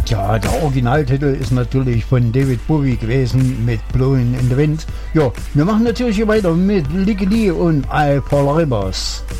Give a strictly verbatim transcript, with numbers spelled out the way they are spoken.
Ja, der Originaltitel ist natürlich von David Bowie gewesen mit Blowing in the Wind. Ja, wir machen natürlich hier weiter mit Lickety und I Fall Rivers.